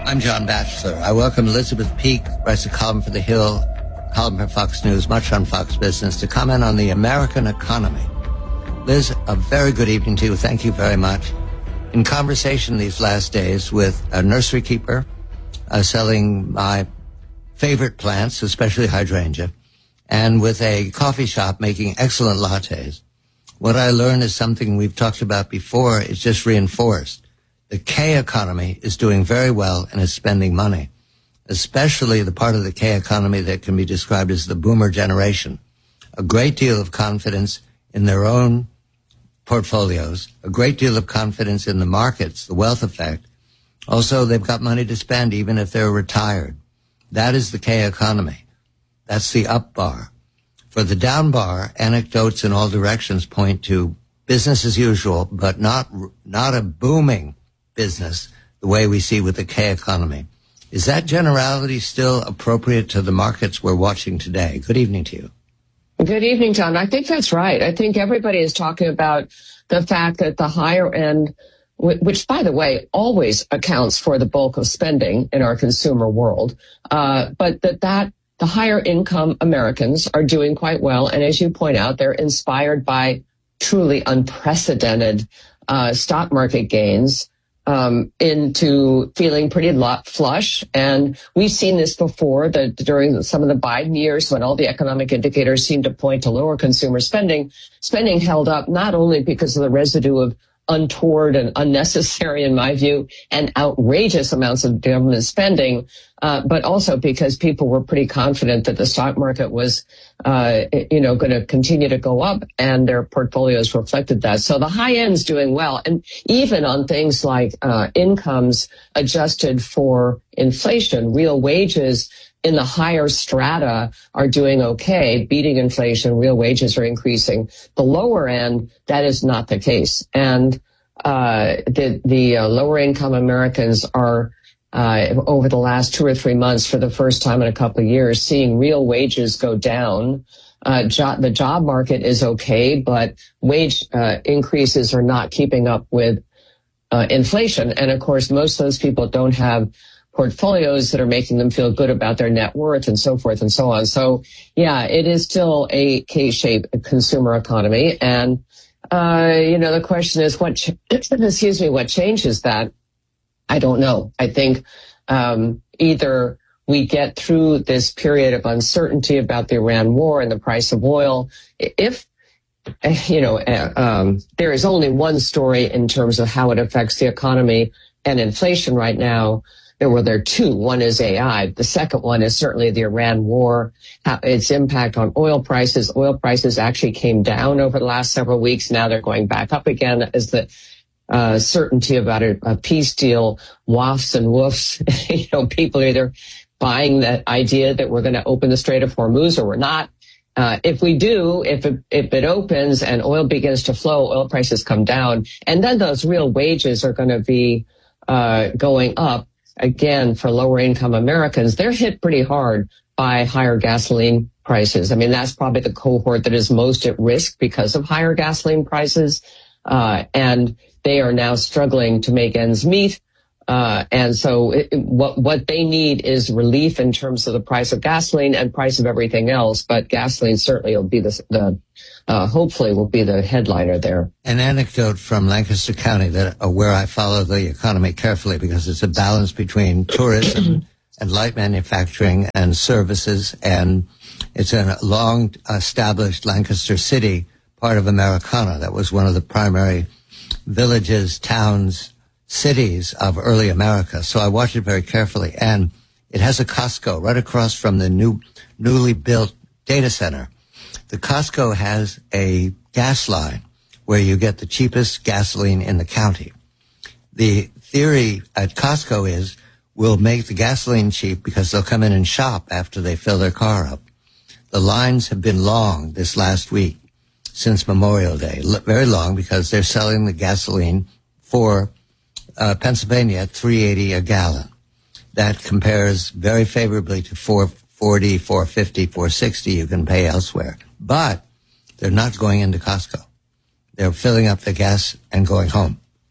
I'm John Batchelor. I welcome Elizabeth Peak, writes a column for The Hill, column for Fox News, much on Fox Business, to comment on the American economy. Liz, a very good evening to you. Thank you very much. In conversation these last days with a nursery keeper selling my favorite plants, especially hydrangea, and with a coffee shop making excellent lattes, what I learned is something we've talked about before. It's just reinforced. The K economy is doing very well and is spending money, especially the part of the K economy that can be described as the boomer generation. A great deal of confidence in their own portfolios, a great deal of confidence in the markets, the wealth effect. Also, they've got money to spend even if they're retired. That is the K economy. That's the up bar. For the down bar, anecdotes in all directions point to business as usual, but not a booming business the way we see with the K economy. Is that generality still appropriate to the markets we're watching today? Good evening to you. Good evening, John. I think that's right. I think everybody is talking about the fact that the higher end, which, by the way, always accounts for the bulk of spending in our consumer world, but that the higher income Americans are doing quite well. And as you point out, they're inspired by truly unprecedented stock market gains into feeling pretty flush. And we've seen this before, that during some of the Biden years when all the economic indicators seemed to point to lower consumer spending held up not only because of the residue of untoward and unnecessary, in my view, and outrageous amounts of government spending, but also because people were pretty confident that the stock market was, going to continue to go up, and their portfolios reflected that. So the high end's doing well, and even on things like incomes adjusted for inflation, real wages in the higher strata are doing okay, beating inflation. Real wages are increasing. The lower end, that is not the case. And the lower income Americans are, over the last 2 or 3 months, for the first time in a couple of years, seeing real wages go down. The job market is okay, but wage increases are not keeping up with inflation. And of course, most of those people don't have portfolios that are making them feel good about their net worth and so forth and so on. So yeah, it is still a K-shaped consumer economy. And, the question is what changes that? I don't know. I think, either we get through this period of uncertainty about the Iran war and the price of oil. If, there is only one story in terms of how it affects the economy and inflation right now. There are two. One is AI. The second one is certainly the Iran war, its impact on oil prices. Oil prices actually came down over the last several weeks. Now they're going back up again as the certainty about a peace deal wafts and woofs. People are either buying that idea that we're going to open the Strait of Hormuz or we're not. If we do, if it opens and oil begins to flow, oil prices come down, and then those real wages are going to be going up. Again, for lower income Americans, they're hit pretty hard by higher gasoline prices. I mean, that's probably the cohort that is most at risk because of higher gasoline prices. And they are now struggling to make ends meet. And so what they need is relief in terms of the price of gasoline and price of everything else. But gasoline certainly will be hopefully will be the headliner there. An anecdote from Lancaster County where I follow the economy carefully because it's a balance between tourism and light manufacturing and services. And it's a long established Lancaster City, part of Americana. That was one of the primary villages, towns, cities of early America. So I watched it very carefully. And it has a Costco right across from the newly built data center. The Costco has a gas line where you get the cheapest gasoline in the county. The theory at Costco is we'll make the gasoline cheap because they'll come in and shop after they fill their car up. The lines have been long this last week since Memorial Day, very long, because they're selling the gasoline for Pennsylvania at $3.80 a gallon. That compares very favorably to $4.40, $4.50, $4.60 you can pay elsewhere. But they're not going into Costco. They're filling up the gas and going home.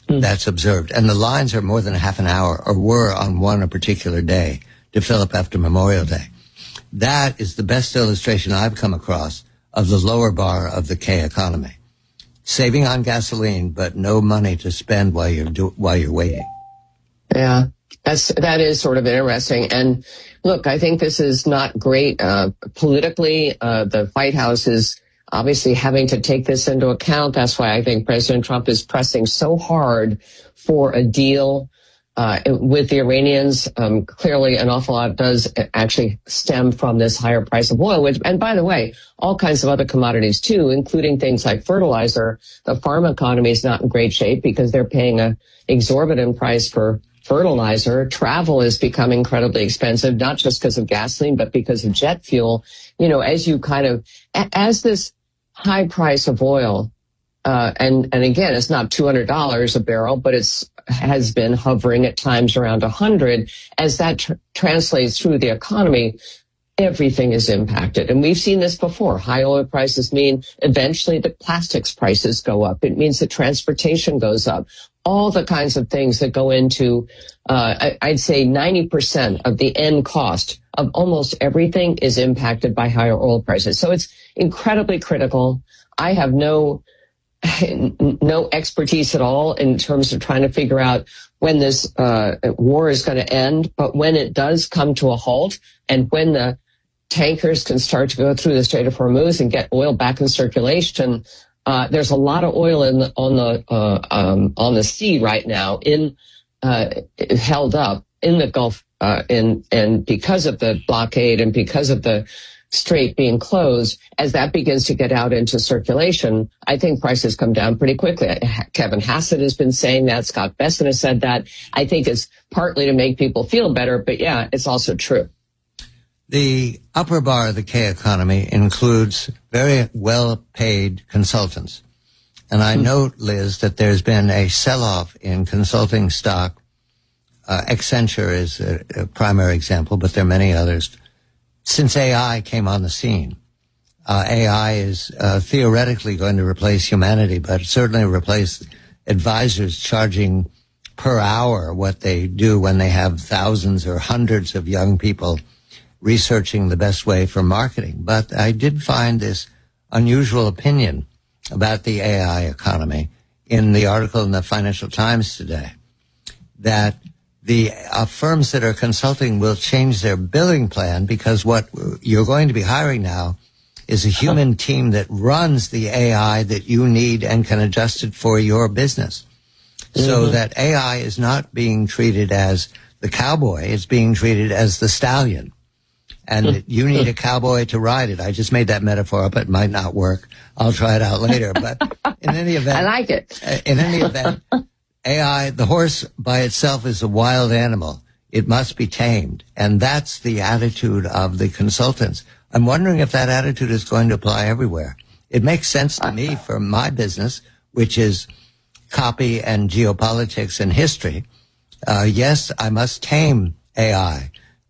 that's observed. And the lines are more than a half an hour, or were on one particular day to fill up after Memorial Day. That is the best illustration I've come across of the lower bar of the K economy. Saving on gasoline, but no money to spend while you're waiting. Yeah, that is sort of interesting. And look, I think this is not great politically. The White House is obviously having to take this into account. That's why I think President Trump is pressing so hard for a deal with the Iranians. Clearly, an awful lot does actually stem from this higher price of oil, which, and by the way, all kinds of other commodities too, including things like fertilizer. The farm economy is not in great shape because they're paying an exorbitant price for fertilizer. Travel is becoming incredibly expensive, not just because of gasoline, but because of jet fuel. You know, as this high price of oil, and again, it's not $200 a barrel, but has been hovering at times around 100. As that translates through the economy, everything is impacted. And we've seen this before. High oil prices mean eventually the plastics prices go up. It means that transportation goes up. All the kinds of things that go into, I'd say 90% of the end cost of almost everything is impacted by higher oil prices. So it's incredibly critical. I have no expertise at all in terms of trying to figure out when this war is going to end. But when it does come to a halt, and when the tankers can start to go through the Strait of Hormuz and get oil back in circulation, there's a lot of oil on the sea right now, held up in the Gulf, and because of the blockade and because of the strait being closed. As that begins to get out into circulation, I think prices come down pretty quickly. Kevin Hassett has been saying that. Scott Bessent has said that. I think it's partly to make people feel better, but yeah, it's also true. The upper bar of the K economy includes very well-paid consultants. And I note, Liz, that there's been a sell-off in consulting stock. Accenture is a primary example, but there are many others. Since AI came on the scene, AI is theoretically going to replace humanity, but certainly replace advisors charging per hour what they do when they have thousands or hundreds of young people researching the best way for marketing. But I did find this unusual opinion about the AI economy in the article in the Financial Times today, that the firms that are consulting will change their billing plan because what you're going to be hiring now is a human team that runs the AI that you need and can adjust it for your business. So that AI is not being treated as the cowboy, it's being treated as the stallion. And you need a cowboy to ride it. I just made that metaphor up. It might not work. I'll try it out later. But in any event, I like it. In any event, AI, the horse by itself is a wild animal. It must be tamed. And that's the attitude of the consultants. I'm wondering if that attitude is going to apply everywhere. It makes sense to me for my business, which is copy and geopolitics and history. Yes, I must tame AI.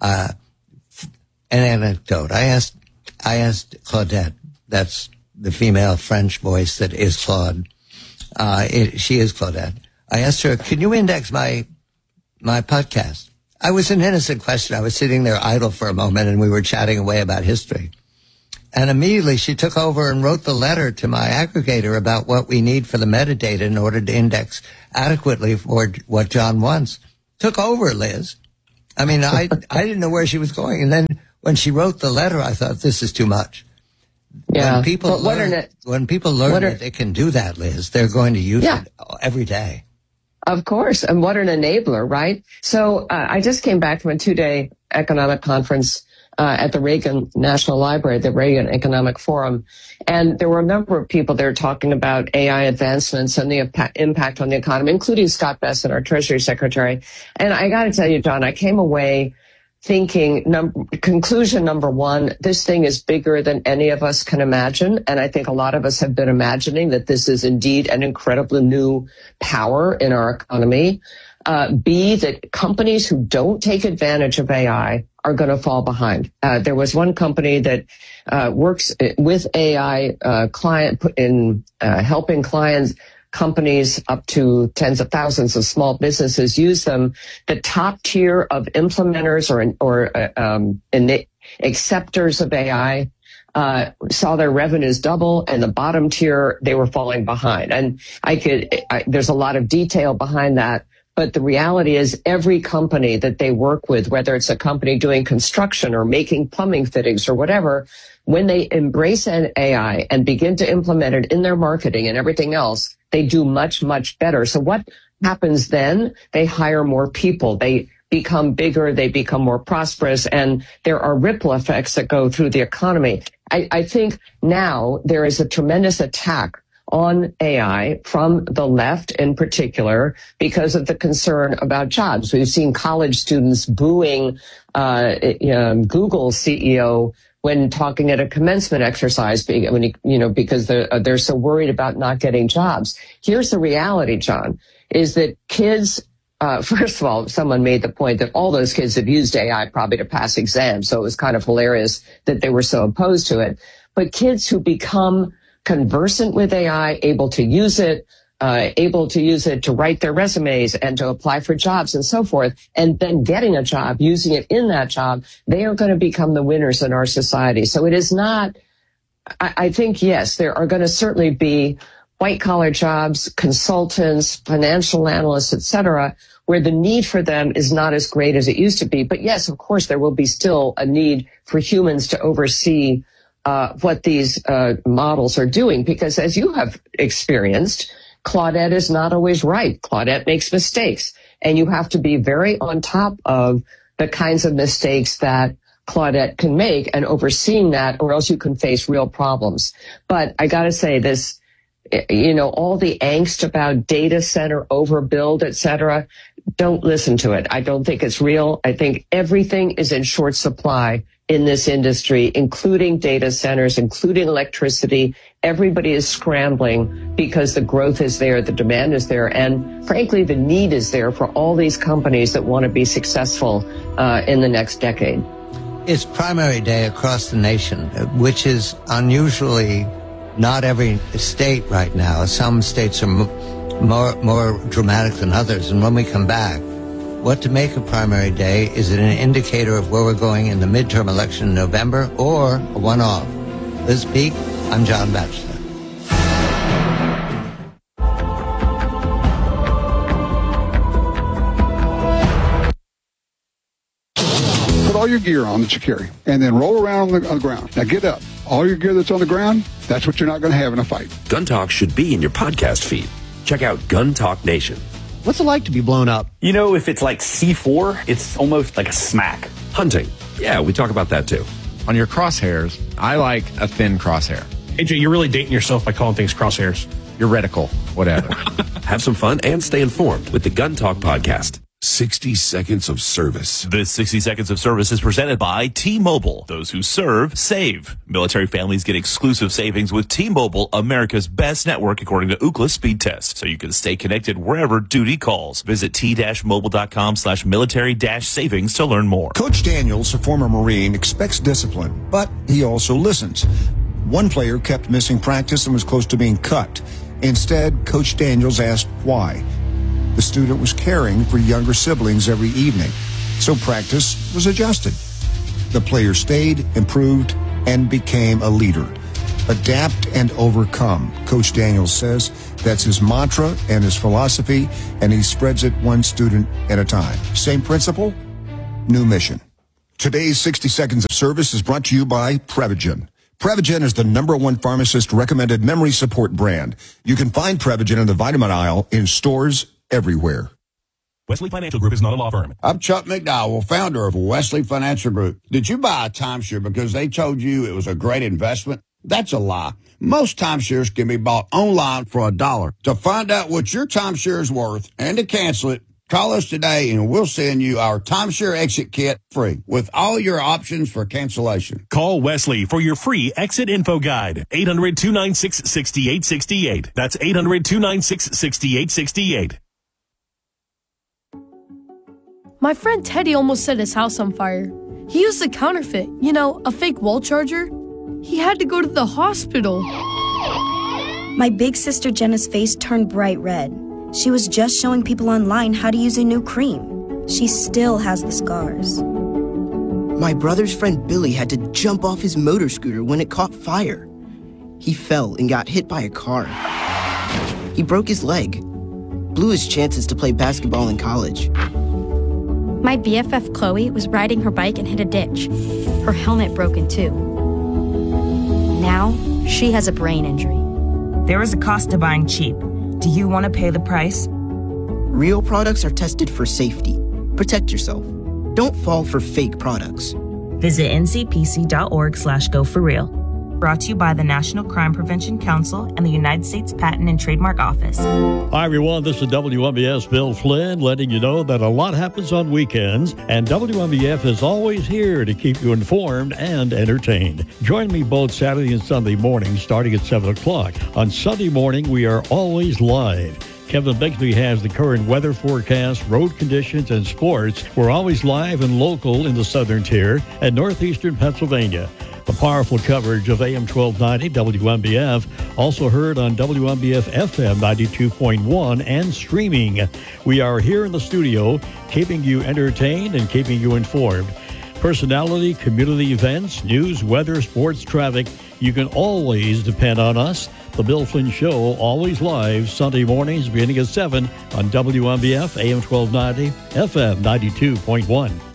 An anecdote. I asked Claudette, that's the female French voice that is Claude. She is Claudette. I asked her, can you index my podcast? I was an innocent question. I was sitting there idle for a moment and we were chatting away about history. And immediately she took over and wrote the letter to my aggregator about what we need for the metadata in order to index adequately for what John wants. Took over, Liz. I mean, I didn't know where she was going. And then when she wrote the letter, I thought, this is too much. Yeah. When people learn that they can do that, Liz, they're going to use it every day. Of course. And what an enabler, right? So I just came back from a 2-day economic conference at the Reagan National Library, the Reagan Economic Forum. And there were a number of people there talking about AI advancements and the impact on the economy, including Scott Bessent, our Treasury Secretary. And I got to tell you, John, I came away thinking, conclusion number one, this thing is bigger than any of us can imagine. And I think a lot of us have been imagining that this is indeed an incredibly new power in our economy. B, that companies who don't take advantage of AI are going to fall behind. There was one company that works with AI helping clients companies up to tens of thousands of small businesses use them. The top tier of implementers or acceptors of AI saw their revenues double, and the bottom tier, they were falling behind. And there's a lot of detail behind that. But the reality is every company that they work with, whether it's a company doing construction or making plumbing fittings or whatever, when they embrace an AI and begin to implement it in their marketing and everything else, they do much, much better. So what happens then? They hire more people. They become bigger. They become more prosperous. And there are ripple effects that go through the economy. I think now there is a tremendous attack on AI from the left in particular because of the concern about jobs. We've seen college students booing Google CEO when talking at a commencement exercise, because they're so worried about not getting jobs. Here's the reality, John, is that kids, first of all, someone made the point that all those kids have used AI probably to pass exams, so it was kind of hilarious that they were so opposed to it. But kids who become conversant with AI, able to use it to write their resumes and to apply for jobs and so forth, and then getting a job, using it in that job, they are going to become the winners in our society. So it is not, I think, yes, there are going to certainly be white-collar jobs, consultants, financial analysts, et cetera, where the need for them is not as great as it used to be. But yes, of course, there will be still a need for humans to oversee what these models are doing, because as you have experienced, Claudette is not always right. Claudette makes mistakes, and you have to be very on top of the kinds of mistakes that Claudette can make and overseeing that, or else you can face real problems. But I got to say this, all the angst about data center overbuild, et cetera, don't listen to it. I don't think it's real. I think everything is in short supply in this industry, including data centers, including electricity. Everybody is scrambling because the growth is there, the demand is there, and frankly, the need is there for all these companies that want to be successful in the next decade. It's primary day across the nation, which is unusually not every state right now. Some states are more dramatic than others. And when we come back, what to make of primary day? Is it an indicator of where we're going in the midterm election in November, or a one-off? Liz Peek, I'm John Batchelor. Put all your gear on that you carry, and then roll around on the ground. Now get up. All your gear that's on the ground, that's what you're not going to have in a fight. Gun Talk should be in your podcast feed. Check out Gun Talk Nation. What's it like to be blown up? If it's like C4, it's almost like a smack. Hunting. Yeah, we talk about that too. On your crosshairs, I like a thin crosshair. AJ, you're really dating yourself by calling things crosshairs. Your reticle, whatever. Have some fun and stay informed with the Gun Talk podcast. 60 Seconds of Service. This 60 Seconds of Service is presented by T-Mobile. Those who serve, save. Military families get exclusive savings with T-Mobile, America's best network according to Ookla speed test. So you can stay connected wherever duty calls. Visit t-mobile.com/military-savings to learn more. Coach Daniels, a former Marine, expects discipline, but he also listens. One player kept missing practice and was close to being cut. Instead, Coach Daniels asked why. The student was caring for younger siblings every evening, so practice was adjusted. The player stayed, improved, and became a leader. Adapt and overcome, Coach Daniels says. That's his mantra and his philosophy, and he spreads it one student at a time. Same principle, new mission. Today's 60 Seconds of Service is brought to you by Prevagen. Prevagen is the #1 pharmacist-recommended memory support brand. You can find Prevagen in the vitamin aisle in stores everywhere. Wesley Financial Group is not a law firm. I'm Chuck McDowell, founder of Wesley Financial Group. Did you buy a timeshare because they told you it was a great investment? That's a lie. Most timeshares can be bought online for $1. To find out what your timeshare is worth and to cancel it, call us today and we'll send you our timeshare exit kit free with all your options for cancellation. Call Wesley for your free exit info guide. 800-296-6868. That's 800-296-6868. My friend Teddy almost set his house on fire. He used a counterfeit, a fake wall charger. He had to go to the hospital. My big sister Jenna's face turned bright red. She was just showing people online how to use a new cream. She still has the scars. My brother's friend Billy had to jump off his motor scooter when it caught fire. He fell and got hit by a car. He broke his leg, blew his chances to play basketball in college. My BFF Chloe was riding her bike and hit a ditch. Her helmet broke in two. Now, she has a brain injury. There is a cost to buying cheap. Do you want to pay the price? Real products are tested for safety. Protect yourself. Don't fall for fake products. Visit ncpc.org/go4real. Brought to you by the National Crime Prevention Council and the United States Patent and Trademark Office. Hi, everyone. This is WMBS Bill Flynn letting you know that a lot happens on weekends, and WMBF is always here to keep you informed and entertained. Join me both Saturday and Sunday mornings starting at 7 o'clock. On Sunday morning, we are always live. Kevin Bixby has the current weather forecast, road conditions, and sports. We're always live and local in the southern tier and northeastern Pennsylvania. The powerful coverage of AM 1290 WMBF, also heard on WMBF FM 92.1 and streaming. We are here in the studio, keeping you entertained and keeping you informed. Personality, community events, news, weather, sports, traffic. You can always depend on us. The Bill Flynn Show, always live, Sunday mornings beginning at 7 on WMBF AM 1290, FM 92.1.